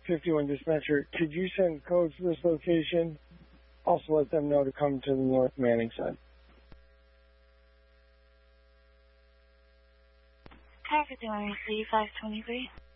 51 dispatcher, could you send codes to this location? Also let them know to come to the North Manning side. Car 51, receive 523.